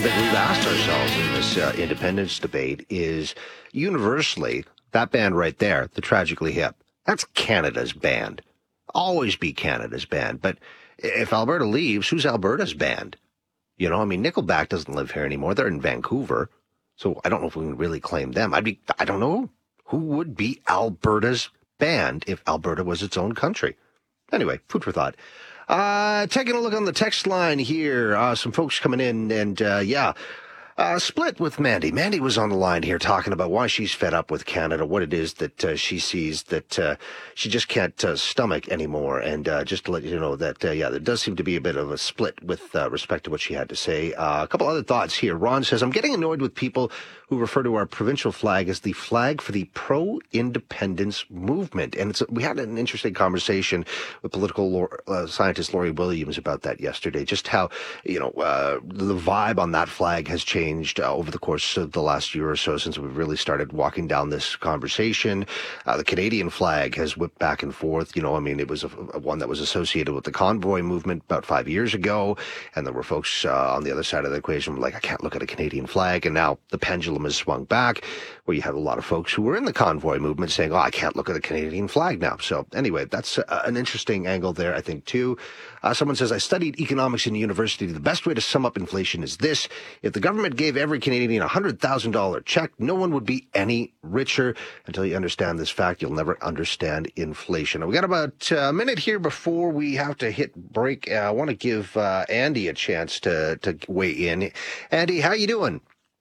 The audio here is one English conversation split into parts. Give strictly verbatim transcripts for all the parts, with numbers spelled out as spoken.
that we've asked ourselves in this uh, independence debate is universally that band right there, the Tragically Hip, that's Canada's band. Always be Canada's band. But if Alberta leaves, who's Alberta's band? You know, I mean, Nickelback doesn't live here anymore. They're in Vancouver. So I don't know if we can really claim them. I'd be, I don't know. Who would be Alberta's band if Alberta was its own country? Anyway, food for thought. Uh, taking a look on the text line here. Uh, some folks coming in and, uh, yeah. Uh, split with Mandy. Mandy was on the line here talking about why she's fed up with Canada, what it is that uh, she sees that uh, she just can't uh, stomach anymore. And uh, just to let you know that, uh, yeah, there does seem to be a bit of a split with uh, respect to what she had to say. Uh, a couple other thoughts here. Ron says, I'm getting annoyed with people who refer to our provincial flag as the flag for the pro-independence movement. And it's, we had an interesting conversation with political lore, uh, scientist Laurie Williams about that yesterday, just how, you know, uh, the vibe on that flag has changed uh, over the course of the last year or so since we've really started walking down this conversation. Uh, the Canadian flag has whipped back and forth. You know, I mean, it was a, a one that was associated with the convoy movement about five years ago. And there were folks uh, on the other side of the equation like, I can't look at a Canadian flag. And now the pendulum has swung back, where you have a lot of folks who were in the convoy movement saying, oh, I can't look at a Canadian flag now. So anyway, that's uh, an interesting angle there, I think, too. Uh, someone says, I studied economics in university. The best way to sum up inflation is this. If the government gave every Canadian a one hundred thousand dollars check, no one would be any richer. Until you understand this fact, you'll never understand inflation. We got about a minute here before we have to hit break. Uh, I want to give uh, Andy a chance to, to weigh in. Andy, how you doing?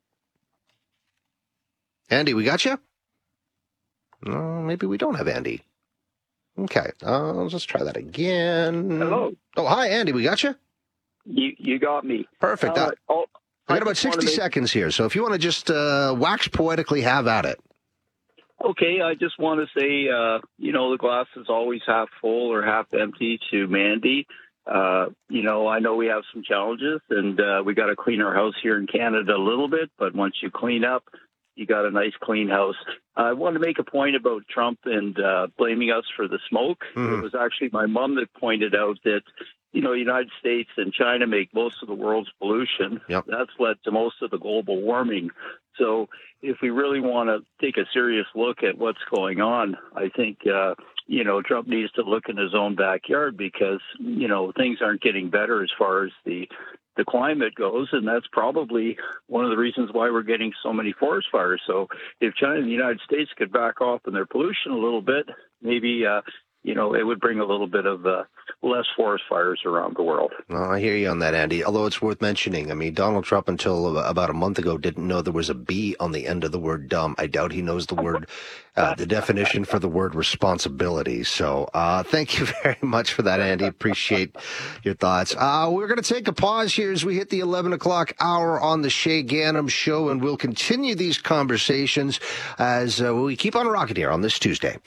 Andy, we got you? No, maybe we don't have Andy. Okay, uh, let's just try that again. Hello. Oh, hi, Andy, we got you? You you got me. Perfect. Uh, oh, I got about sixty make... seconds here, so if you want to just uh, wax poetically, have at it. Okay, I just want to say, uh, you know, the glass is always half full or half empty to Mandy. Uh, you know, I know we have some challenges, and uh, we got to clean our house here in Canada a little bit, but once you clean up, you got a nice clean house. I want to make a point about Trump and uh, blaming us for the smoke. Mm-hmm. It was actually my mom that pointed out that, you know, the United States and China make most of the world's pollution. Yep. That's led to most of the global warming. So if we really want to take a serious look at what's going on, I think, uh, you know, Trump needs to look in his own backyard because, you know, things aren't getting better as far as the the climate goes, and that's probably one of the reasons why we're getting so many forest fires. So if China and the United States could back off in their pollution a little bit, maybe, uh, you know, it would bring a little bit of uh, less forest fires around the world. Well, I hear you on that, Andy, although it's worth mentioning. I mean, Donald Trump, until about a month ago, didn't know there was a B on the end of the word dumb. I doubt he knows the word, uh, the definition for the word responsibility. So uh, thank you very much for that, Andy. Appreciate your thoughts. Uh, we're going to take a pause here as we hit the eleven o'clock hour on the Shay Ganem Show, and we'll continue these conversations as uh, we keep on rocking here on this Tuesday.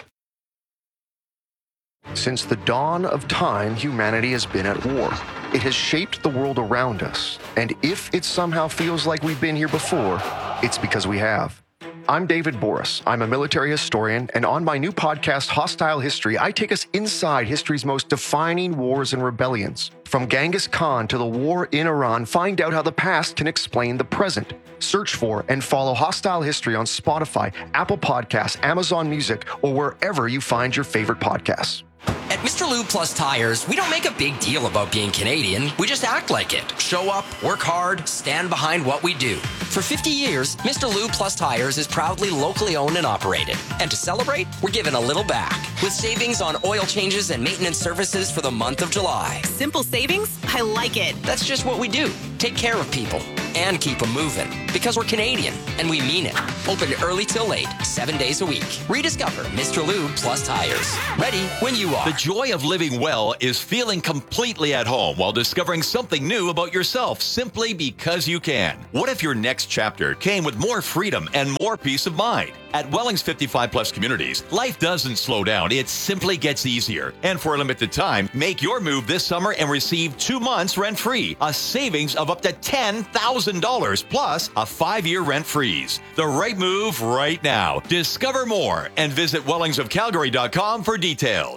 Since the dawn of time, humanity has been at war. It has shaped the world around us. And if it somehow feels like we've been here before, it's because we have. I'm David Boris. I'm a military historian, and on my new podcast, Hostile History, I take us inside history's most defining wars and rebellions. From Genghis Khan to the war in Iran, find out how the past can explain the present. Search for and follow Hostile History on Spotify, Apple Podcasts, Amazon Music, or wherever you find your favorite podcasts. At Mister Lube Plus Tires, we don't make a big deal about being Canadian. We just act like it. Show up, work hard, stand behind what we do. For fifty years, Mister Lube Plus Tires is proudly locally owned and operated. And to celebrate, we're giving a little back with savings on oil changes and maintenance services for the month of July. Simple savings? I like it. That's just what we do. Take care of people and keep them moving. Because we're Canadian, and we mean it. Open early till late, seven days a week. Rediscover Mister Lube Plus Tires. Ready when you are. The joy of living well is feeling completely at home while discovering something new about yourself simply because you can. What if your next chapter came with more freedom and more peace of mind? At Wellings fifty-five plus Communities, life doesn't slow down. It simply gets easier. And for a limited time, make your move this summer and receive two months rent-free, a savings of up to ten thousand dollars plus a five-year rent freeze. The right move right now. Discover more and visit Wellings of Calgary dot com for details.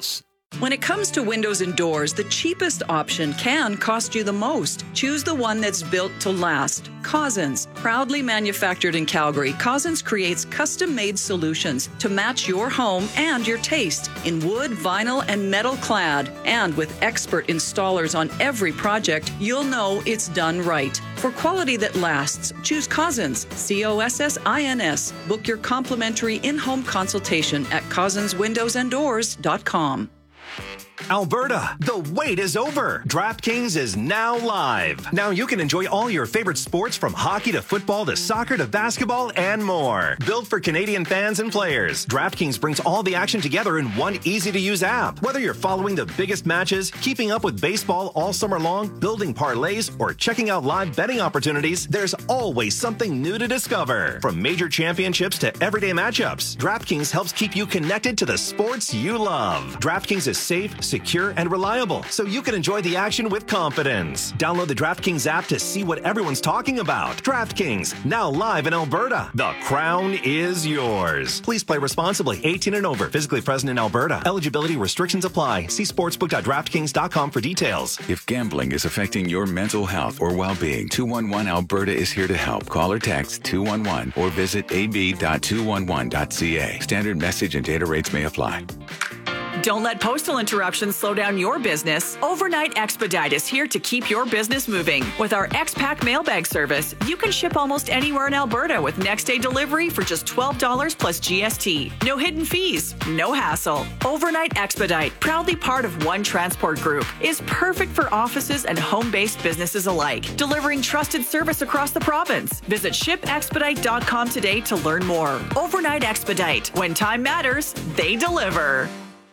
When it comes to windows and doors, the cheapest option can cost you the most. Choose the one that's built to last. Cousins. Proudly manufactured in Calgary, Cousins creates custom-made solutions to match your home and your taste in wood, vinyl, and metal clad. And with expert installers on every project, you'll know it's done right. For quality that lasts, choose Cousins. C O S S I N S. Book your complimentary in-home consultation at cousins windows and doors dot com. Alberta, the wait is over. DraftKings is now live. Now you can enjoy all your favorite sports from hockey to football to soccer to basketball and more. Built for Canadian fans and players, DraftKings brings all the action together in one easy-to-use app. Whether you're following the biggest matches, keeping up with baseball all summer long, building parlays, or checking out live betting opportunities, there's always something new to discover. From major championships to everyday matchups, DraftKings helps keep you connected to the sports you love. DraftKings is safe, secure, and reliable, so you can enjoy the action with confidence. Download the DraftKings app to see what everyone's talking about. DraftKings, now live in Alberta. The crown is yours. Please play responsibly. eighteen and over. Physically present in Alberta. Eligibility restrictions apply. See sportsbook dot draftkings dot com for details. If gambling is affecting your mental health or well-being, two one one Alberta is here to help. Call or text two one one or visit a b dot two one one dot c a. Standard message and data rates may apply. Don't let postal interruptions slow down your business. Overnight Expedite is here to keep your business moving. With our X-Pack mailbag service, you can ship almost anywhere in Alberta with next-day delivery for just twelve dollars plus G S T. No hidden fees, no hassle. Overnight Expedite, proudly part of One Transport Group, is perfect for offices and home-based businesses alike, delivering trusted service across the province. Visit ship expedite dot com today to learn more. Overnight Expedite. When time matters, they deliver.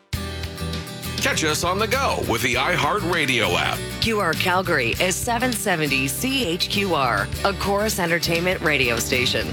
Catch us on the go with the iHeartRadio app. Q R Calgary is seven seventy C H Q R, a Chorus Entertainment radio station.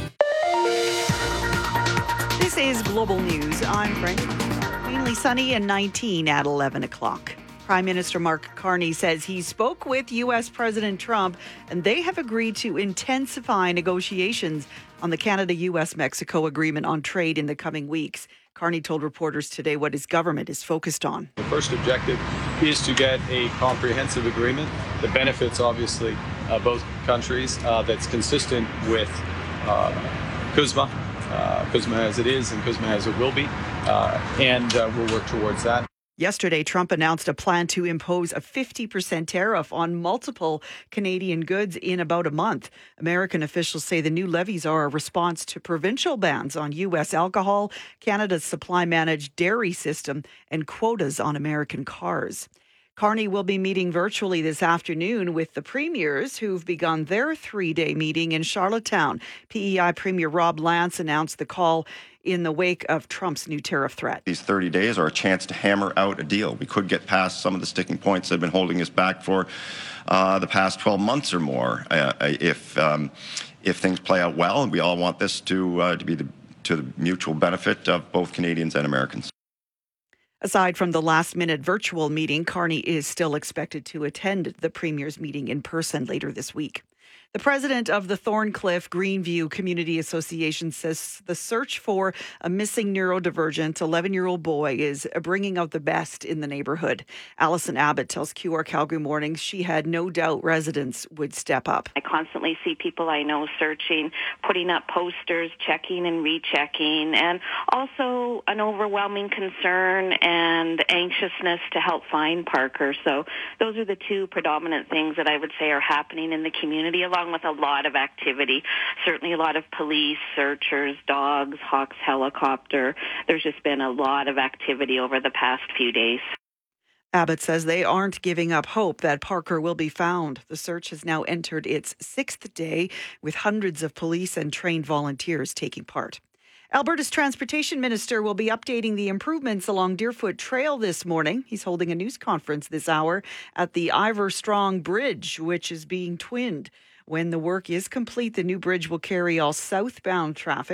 This is Global News. I'm Brent. Mainly sunny and nineteen at eleven o'clock. Prime Minister Mark Carney says he spoke with U S President Trump and they have agreed to intensify negotiations on the Canada-U S Mexico agreement on trade in the coming weeks. Carney told reporters today what his government is focused on. The first objective is to get a comprehensive agreement that benefits, obviously, uh, both countries, uh, that's consistent with uh, CUSMA, uh, CUSMA as it is and CUSMA as it will be, uh, and uh, we'll work towards that. Yesterday, Trump announced a plan to impose a fifty percent tariff on multiple Canadian goods in about a month. American officials say the new levies are a response to provincial bans on U S alcohol, Canada's supply-managed dairy system, and quotas on American cars. Carney will be meeting virtually this afternoon with the premiers who've begun their three-day meeting in Charlottetown. P E I Premier Rob Lance announced the call in the wake of Trump's new tariff threat. These thirty days are a chance to hammer out a deal. We could get past some of the sticking points that have been holding us back for uh, the past twelve months or more. Uh, if um, if things play out well, and we all want this to uh, to be the, to the mutual benefit of both Canadians and Americans. Aside from the last-minute virtual meeting, Carney is still expected to attend the Premier's meeting in person later this week. The president of the Thorncliffe Greenview Community Association says the search for a missing neurodivergent eleven-year-old boy is bringing out the best in the neighborhood. Allison Abbott tells Q R Calgary Mornings she had no doubt residents would step up. I constantly see people I know searching, putting up posters, checking and rechecking, and also an overwhelming concern and anxiousness to help find Parker. So those are the two predominant things that I would say are happening in the community, along with a lot of activity. Certainly a lot of police, searchers, dogs, Hawks helicopter. There's just been a lot of activity over the past few days. Abbott says they aren't giving up hope that Parker will be found. The search has now entered its sixth day with hundreds of police and trained volunteers taking part. Alberta's Transportation Minister will be updating the improvements along Deerfoot Trail this morning. He's holding a news conference this hour at the Ivor Strong Bridge, which is being twinned. When the work is complete, the new bridge will carry all southbound traffic